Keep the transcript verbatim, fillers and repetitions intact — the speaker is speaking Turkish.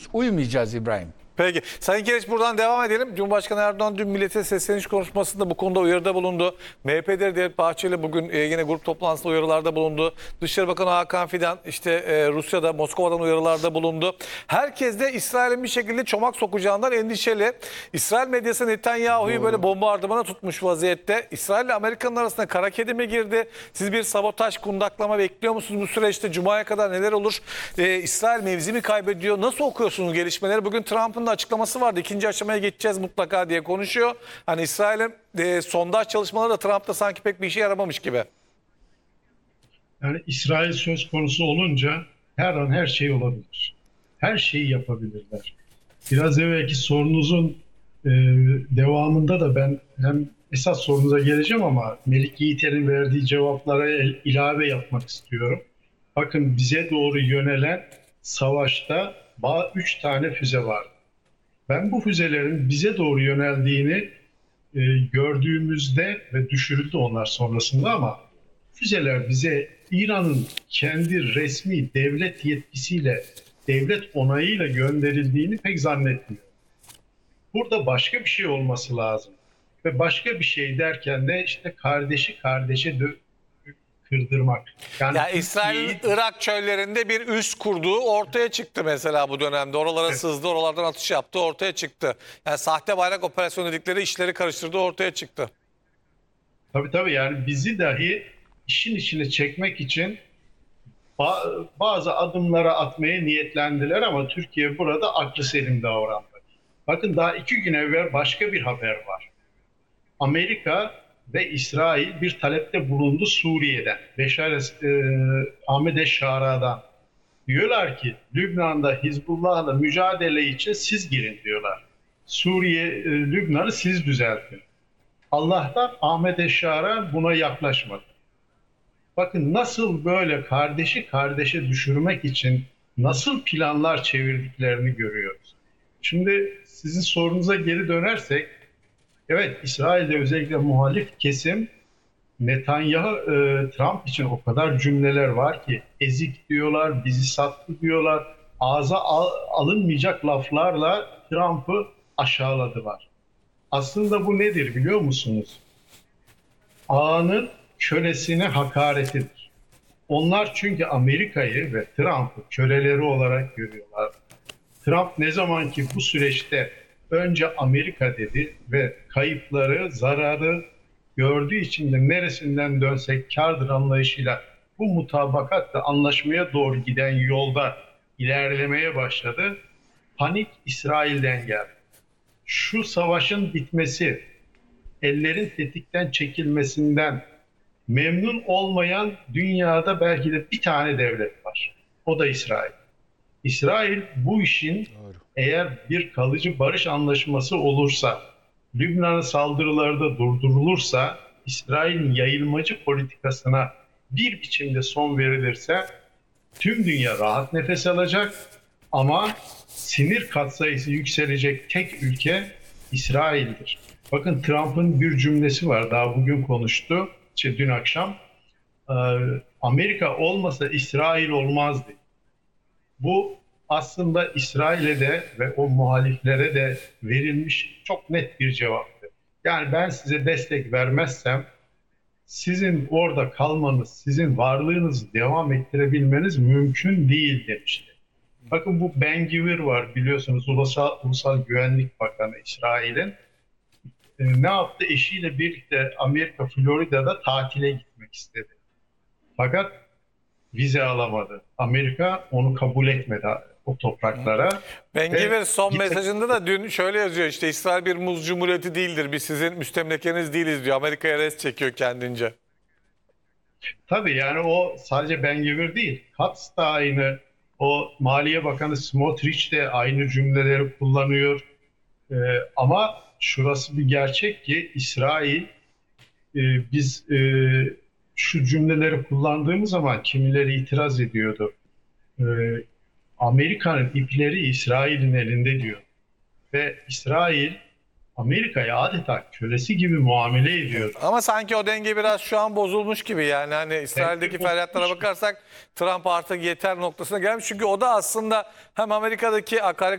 uymayacağız İbrahim. Peki. Sayın Keleş, buradan devam edelim. Cumhurbaşkanı Erdoğan dün millete sesleniş konuşmasında bu konuda uyarıda bulundu. M H P Lideri Devlet Bahçeli bugün e, yine grup toplantısında uyarılarda bulundu. Dışişleri Bakanı Hakan Fidan işte e, Rusya'da, Moskova'dan uyarılarda bulundu. Herkes de İsrail'in bir şekilde çomak sokacağından endişeli. İsrail medyası Netanyahu'yu böyle bombardımana tutmuş vaziyette. İsrail ile Amerika'nın arasında kara kedi mi girdi? Siz bir sabotaj, kundaklama bekliyor musunuz bu süreçte? Cuma'ya kadar neler olur? E, İsrail mevzi mi kaybediyor? Nasıl okuyorsunuz gelişmeleri? Bugün Trump'ın da açıklaması vardı. İkinci aşamaya geçeceğiz mutlaka diye konuşuyor. Hani İsrail'in e, sondaj çalışmaları da Trump'ta sanki pek bir işe yaramamış gibi. Yani İsrail söz konusu olunca her an her şey olabilir. Her şeyi yapabilirler. Biraz evvelki sorunuzun e, devamında da ben hem esas sorunuza geleceğim ama Melik Yiğiter'in verdiği cevaplara el, ilave yapmak istiyorum. Bakın, bize doğru yönelen savaşta üç tane füze var. Ben bu füzelerin bize doğru yöneldiğini e, gördüğümüzde ve düşürüldü onlar sonrasında, ama füzeler bize İran'ın kendi resmi devlet yetkisiyle, devlet onayıyla gönderildiğini pek zannetmiyorum. Burada başka bir şey olması lazım. Ve başka bir şey derken de işte kardeşi kardeşe dö- kırdırmak. Yani, yani İsrail'in Irak çöllerinde bir üs kurduğu ortaya çıktı mesela bu dönemde. Oralara evet. sızdı, oralardan atış yaptı, ortaya çıktı. Yani sahte bayrak operasyonu dedikleri işleri karıştırdı, ortaya çıktı. Tabii tabii, yani bizi dahi işin içine çekmek için bazı adımlara atmaya niyetlendiler ama Türkiye burada aklı selim davrandı. Bakın, daha iki gün evvel başka bir haber var. Amerika ve İsrail bir talepte bulundu Suriye'den, Beşar e, Ahmed Eşşara'dan. Diyorlar ki Lübnan'da Hizbullah'la mücadele için siz girin diyorlar. Suriye, e, Lübnan'ı siz düzeltin. Allah'tan Ahmed Eşşara buna yaklaşmadı. Bakın nasıl böyle kardeşi kardeşe düşürmek için nasıl planlar çevirdiklerini görüyoruz. Şimdi sizin sorunuza geri dönersek, evet, İsrail'de özellikle muhalif kesim Netanyahu, e, Trump için o kadar cümleler var ki, ezik diyorlar, bizi sattı diyorlar, ağza al, alınmayacak laflarla Trump'ı aşağıladılar. Aslında bu nedir biliyor musunuz? Ağanın kölesine hakaretidir. Onlar çünkü Amerika'yı ve Trump'ı köleleri olarak görüyorlar. Trump ne zaman ki bu süreçte önce Amerika dedi ve kayıpları, zararı gördüğü için de neresinden dönsek kârdır anlayışıyla bu mutabakatla anlaşmaya doğru giden yolda ilerlemeye başladı. Panik İsrail'den geldi. Şu savaşın bitmesi, ellerin tetikten çekilmesinden memnun olmayan dünyada belki de bir tane devlet var. O da İsrail. İsrail bu işin Doğru. eğer bir kalıcı barış anlaşması olursa, Lübnan'a saldırıları da durdurulursa, İsrail'in yayılmacı politikasına bir biçimde son verilirse tüm dünya rahat nefes alacak ama sinir katsayısı yükselecek tek ülke İsrail'dir. Bakın, Trump'ın bir cümlesi var, daha bugün konuştu, işte dün akşam. Amerika olmasa İsrail olmazdı. Bu aslında İsrail'e de ve o muhaliflere de verilmiş çok net bir cevaptı. Yani ben size destek vermezsem sizin orada kalmanız, sizin varlığınızı devam ettirebilmeniz mümkün değil demişti. Bakın, bu Ben Gvir var biliyorsunuz, Ulusal, Ulusal Güvenlik Bakanı İsrail'in. E, ne yaptı? Eşiyle birlikte Amerika, Florida'da tatile gitmek istedi. Fakat vize alamadı. Amerika onu kabul etmedi o topraklara. Ben Gvir son mesajında da dün şöyle yazıyor, işte İsrail bir muz cumhuriyeti değildir, biz sizin müstemlekeniz değiliz diyor. Amerika'ya res çekiyor kendince. Tabii, yani o sadece Ben Gvir değil. Katz da aynı, o Maliye Bakanı Smotrich de aynı cümleleri kullanıyor. Ee, ama şurası bir gerçek ki İsrail, e, biz e, şu cümleleri kullandığımız zaman kimileri itiraz ediyordu. Ee, Amerika'nın ipleri İsrail'in elinde diyor. Ve İsrail Amerika'ya adeta kölesi gibi muamele ediyor. Ama sanki o denge biraz şu an bozulmuş gibi, yani hani İsrail'deki feryatlara bakarsak Trump artık yeter noktasına gelmiş. Çünkü o da aslında hem Amerika'daki akaryakıt